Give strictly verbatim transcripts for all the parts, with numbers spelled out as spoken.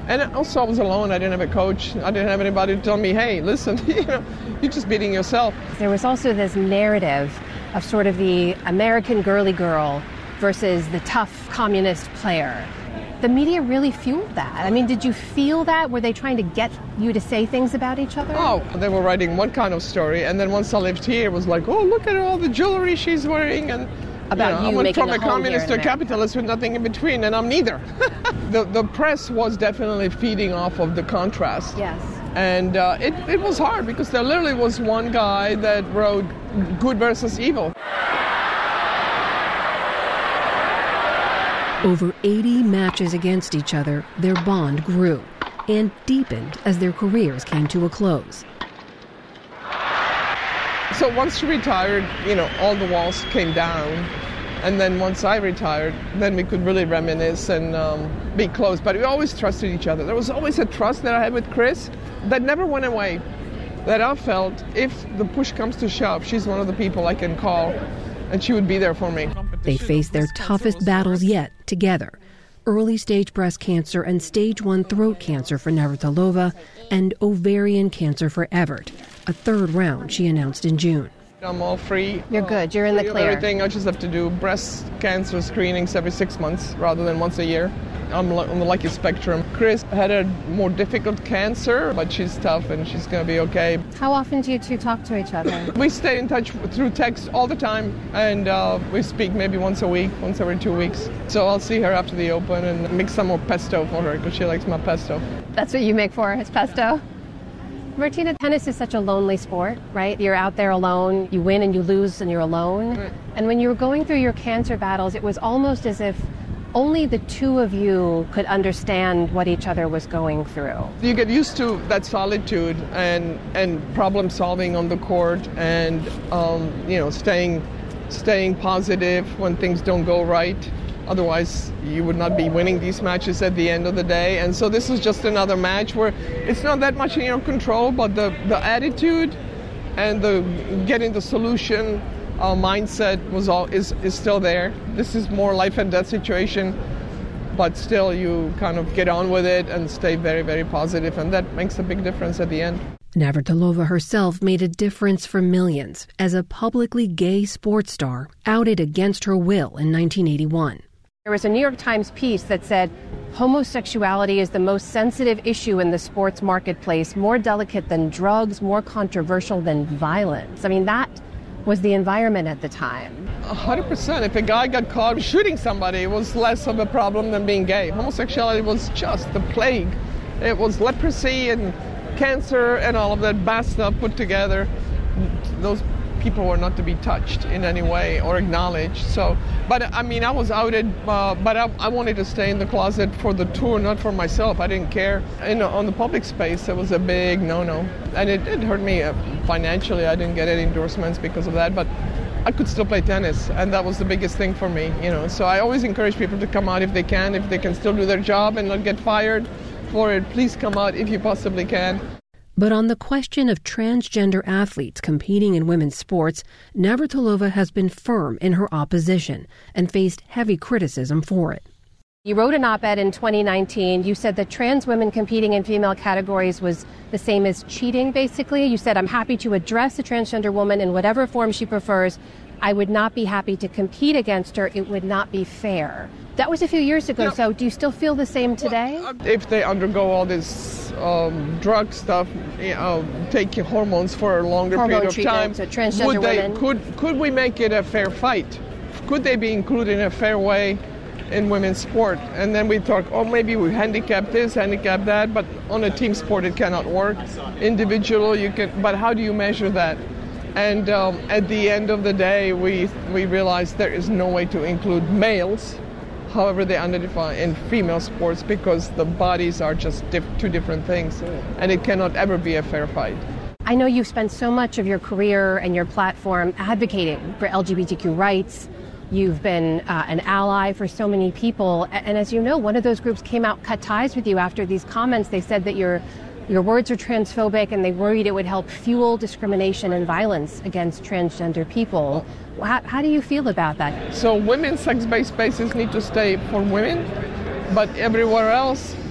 And also I was alone. I didn't have a coach. I didn't have anybody to tell me, hey, listen, you know, you're just beating yourself. There was also this narrative of sort of the American girly girl versus the tough communist player. The media really fueled that. I mean, did you feel that? Were they trying to get you to say things about each other? Oh, they were writing one kind of story, and then once I lived here, it was like, oh, look at all the jewelry she's wearing, and about you, know, you I went making from a a communist to a capitalist with nothing in between, and I'm neither. the the press was definitely feeding off of the contrast. Yes. And uh, it, it was hard because there literally was one guy that wrote good versus evil. Over eighty matches against each other, their bond grew and deepened as their careers came to a close. So once she retired, you know, all the walls came down. And then once I retired, then we could really reminisce and um, be close. But we always trusted each other. There was always a trust that I had with Chris that never went away, that I felt if the push comes to shove, she's one of the people I can call, and she would be there for me. They faced their toughest battles yet together. Early stage breast cancer and stage one throat cancer for Navratilova and ovarian cancer for Evert. A third round she announced in June. I'm all free. You're good. You're in the clear. Everything. I just have to do breast cancer screenings every six months rather than once a year. I'm on the lucky spectrum. Chris had a more difficult cancer, but she's tough and she's going to be okay. How often do you two talk to each other? We stay in touch through text all the time, and uh, we speak maybe once a week, once every two weeks. So I'll see her after the Open and make some more pesto for her because she likes my pesto. That's what you make for her, is pesto? Martina, tennis is such a lonely sport, right? You're out there alone, you win and you lose and you're alone. Right. And when you were going through your cancer battles, it was almost as if only the two of you could understand what each other was going through. You get used to that solitude and and problem solving on the court, and um, you know, staying staying positive when things don't go right. Otherwise, you would not be winning these matches at the end of the day. And so this is just another match where it's not that much in your control, but the, the attitude and the getting the solution uh, mindset was all is, is still there. This is more life and death situation, but still you kind of get on with it and stay very, very positive, and that makes a big difference at the end. Navratilova herself made a difference for millions as a publicly gay sports star outed against her will in nineteen eighty-one. There was a New York Times piece that said, homosexuality is the most sensitive issue in the sports marketplace, more delicate than drugs, more controversial than violence. I mean, that was the environment at the time. one hundred percent. If a guy got caught shooting somebody, it was less of a problem than being gay. Homosexuality was just the plague. It was leprosy and cancer and all of that bad stuff put together. Those people were not to be touched in any way or acknowledged. So, but I mean, I was outed, uh, but I, I wanted to stay in the closet for the tour, not for myself. I didn't care. And on the public space, it was a big no-no. And it did hurt me uh, financially. I didn't get any endorsements because of that, but I could still play tennis, and that was the biggest thing for me, you know. So I always encourage people to come out if they can, if they can still do their job and not get fired for it. Please come out if you possibly can. But on the question of transgender athletes competing in women's sports, Navratilova has been firm in her opposition and faced heavy criticism for it. You wrote an op-ed in twenty nineteen. You said that trans women competing in female categories was the same as cheating, basically. You said, I'm happy to address a transgender woman in whatever form she prefers. I would not be happy to compete against her. It would not be fair. That was a few years ago, no. So do you still feel the same today? Well, if they undergo all this um, drug stuff, you know, take hormones for a longer Hormone period of time, to transgender would they, women. Could, could we make it a fair fight? Could they be included in a fair way in women's sport? And then we talk, oh, maybe we handicap this, handicap that, but on a team sport it cannot work. Individual, you can, but how do you measure that? And um, at the end of the day, we we realized there is no way to include males, however they identify, in female sports, because the bodies are just diff- two different things, and it cannot ever be a fair fight. I know you've spent so much of your career and your platform advocating for L G B T Q rights. You've been uh, an ally for so many people. And as you know, one of those groups came out, cut ties with you after these comments. They said that your your words are transphobic, and they worried it would help fuel discrimination and violence against transgender people. How, how do you feel about that? So women's sex-based spaces need to stay for women, but everywhere else, trans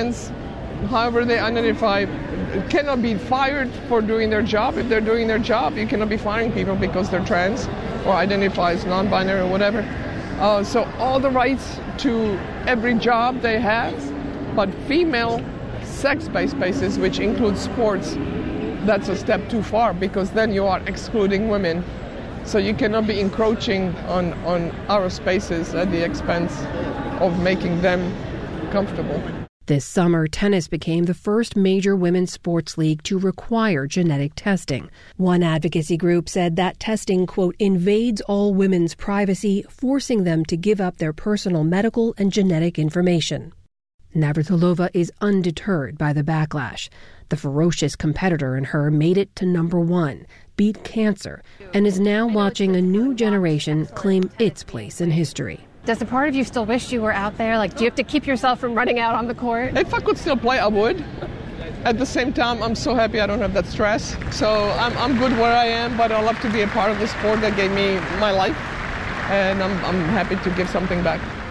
trans, however they identify, cannot be fired for doing their job. If they're doing their job, you cannot be firing people because they're trans or identify as non-binary or whatever. Uh, so all the rights to every job they have, but female sex-based spaces, which includes sports, that's a step too far, because then you are excluding women. So you cannot be encroaching on, on our spaces at the expense of making them comfortable. This summer, tennis became the first major women's sports league to require genetic testing. One advocacy group said that testing, quote, invades all women's privacy, forcing them to give up their personal medical and genetic information. Navratilova is undeterred by the backlash. The ferocious competitor in her made it to number one, beat cancer, and is now watching a new generation claim its place in history. Does a part of you still wish you were out there? Like, do you have to keep yourself from running out on the court? If I could still play, I would. At the same time, I'm so happy I don't have that stress. So I'm, I'm good where I am, but I love to be a part of the sport that gave me my life, and I'm, I'm happy to give something back.